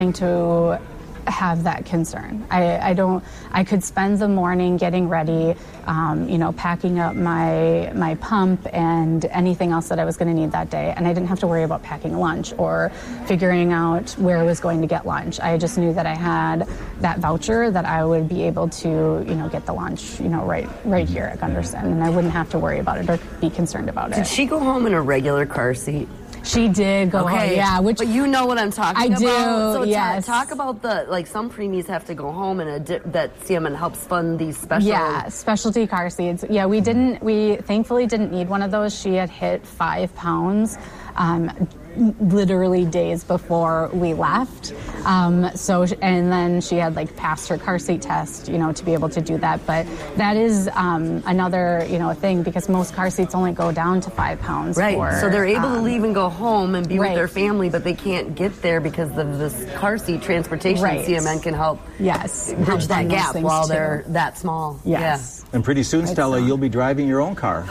to have that concern. I could spend the morning getting ready, packing up my pump and anything else that I was going to need that day, and I didn't have to worry about packing lunch or figuring out where I was going to get lunch. I just knew that I had that voucher that I would be able to, get the lunch, right here at Gunderson, and I wouldn't have to worry about it or be concerned about it. Did she go home in a regular car seat? She did go home, yeah. But you know what I'm talking about. I do, yes. Talk about some preemies have to go home and that CMN helps fund these special... Yeah, specialty car seats. Yeah, we thankfully didn't need one of those. She had hit 5 pounds literally days before we left. And then she had passed her car seat test, to be able to do that. But that is another, thing, because most car seats only go down to 5 pounds. Right. So they're able to leave and go home and be with their family, but they can't get there because of this car seat transportation. Right. CMN can help bridge that gap while they're that small. Yes. Yeah. And pretty soon, Stella, you'll be driving your own car.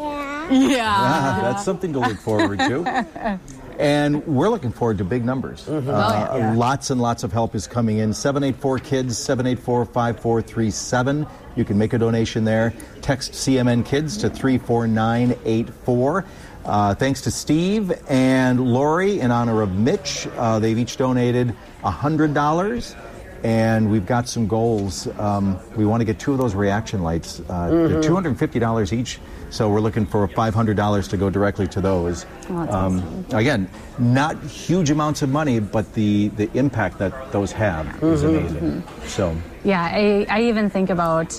Yeah, that's something to look forward to. And we're looking forward to big numbers. Lots and lots of help is coming in. 784-KIDS, 784-5437. You can make a donation there. Text CMN Kids to 34984. Thanks to Steve and Lori in honor of Mitch. They've each donated $100. And we've got some goals. We want to get 2 of those reaction lights. They're $250 each. So we're looking for $500 to go directly to those. Awesome. Again, not huge amounts of money, but the impact that those have is amazing. So. Yeah, I even think about,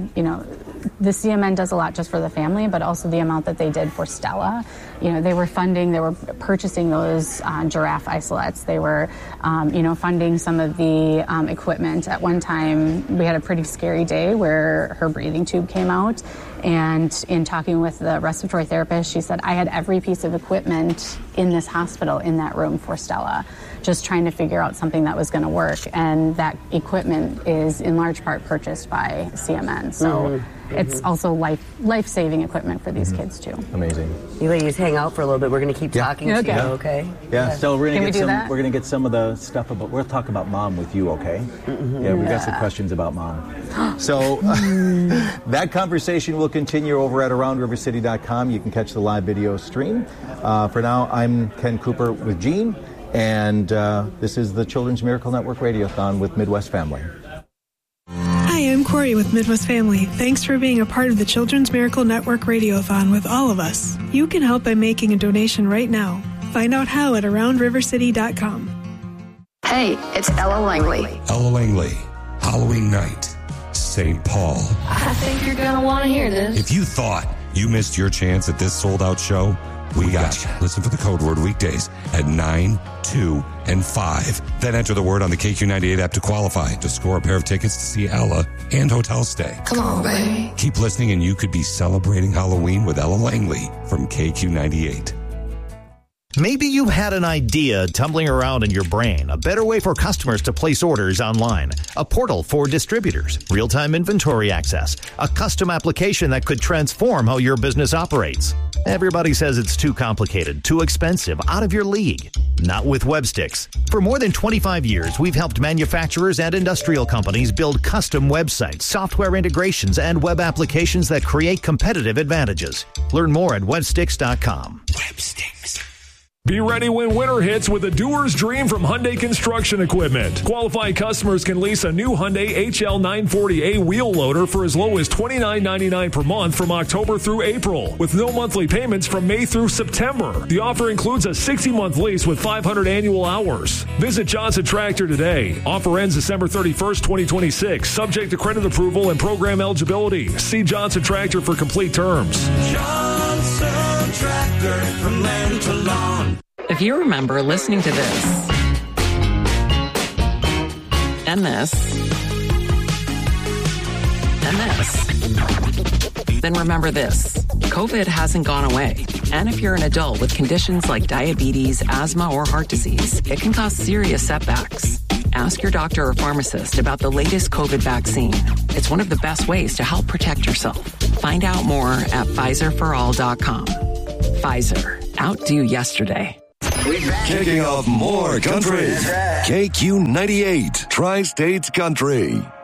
the CMN does a lot just for the family, but also the amount that they did for Stella. They were purchasing those giraffe isolates. They were, funding some of the equipment. At one time, we had a pretty scary day where her breathing tube came out. And in talking with the respiratory therapist, she said, I had every piece of equipment in this hospital in that room for Stella, just trying to figure out something that was going to work. And that equipment is in large part purchased by CMN. So it's also life-saving equipment for these kids, too. Amazing. You ladies hang out for a little bit. We're going to keep talking to you, okay? Yeah, Stella, we're going to get some of the stuff about, we'll talk about Mom with you, okay? Yeah, we've got some questions about Mom. So that conversation will continue over at AroundRiverCity.com. You can catch the live video stream. For now, I'm Ken Cooper with Gene, and this is the Children's Miracle Network Radiothon with Midwest Family. Hi, I'm Corey with Midwest Family. Thanks for being a part of the Children's Miracle Network Radiothon with all of us. You can help by making a donation right now. Find out how at AroundRiverCity.com. Hey, it's Ella Langley. Ella Langley, Halloween night, St. Paul. I think you're going to want to hear this. If you thought you missed your chance at this sold-out show, we got you. Listen for the code word weekdays at 9, 2, and 5. Then enter the word on the KQ98 app to qualify to score a pair of tickets to see Ella and hotel stay. Come on, baby. Keep listening and you could be celebrating Halloween with Ella Langley from KQ98. Maybe you had an idea tumbling around in your brain, a better way for customers to place orders online, a portal for distributors, real-time inventory access, a custom application that could transform how your business operates. Everybody says it's too complicated, too expensive, out of your league. Not with Websticks. For more than 25 years, we've helped manufacturers and industrial companies build custom websites, software integrations, and web applications that create competitive advantages. Learn more at Websticks.com. Websticks. Be ready when winter hits with a doer's dream from Hyundai Construction Equipment. Qualified customers can lease a new Hyundai HL940A wheel loader for as low as $29.99 per month from October through April, with no monthly payments from May through September. The offer includes a 60-month lease with 500 annual hours. Visit Johnson Tractor today. Offer ends December 31st, 2026, subject to credit approval and program eligibility. See Johnson Tractor for complete terms. Johnson Tractor, from land to lawn. If you remember listening to this, and this, and this, then remember this. COVID hasn't gone away. And if you're an adult with conditions like diabetes, asthma, or heart disease, it can cause serious setbacks. Ask your doctor or pharmacist about the latest COVID vaccine. It's one of the best ways to help protect yourself. Find out more at PfizerForAll.com. Pfizer. Outdo yesterday. Kicking off more country. KQ98, Tri-States Country.